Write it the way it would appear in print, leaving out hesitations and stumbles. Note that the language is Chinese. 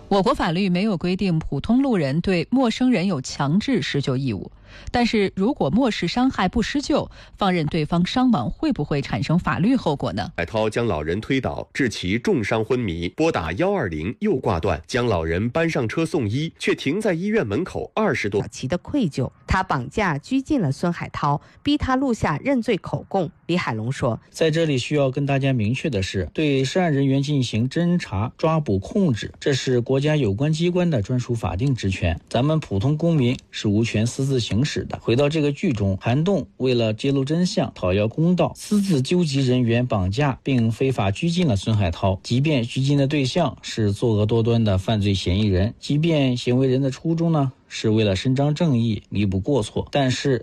我国法律没有规定普通路人对陌生人有强制施救义务，但是如果漠视伤害不施救，放任对方伤亡，会不会产生法律后果呢？ 海涛将老人推倒，致其重伤昏迷，拨打120又挂断，将老人搬上车送医，却停在医院门口20多其的愧疚，他绑架拘禁了孙海涛，逼他录下认罪口供。李海龙说， 在这里需要跟大家明确的是，对涉案人员进行侦查、抓捕、控制，这是国家有关机关的专属法定职权，咱们普通公民是无权私自行使的。回到这个剧中，韩栋为了揭露真相、讨要公道，私自纠集人员绑架并非法拘禁了孙海涛。即便拘禁的对象是作恶多端的犯罪嫌疑人，即便行为人的初衷呢是为了伸张正义、弥补过错，但是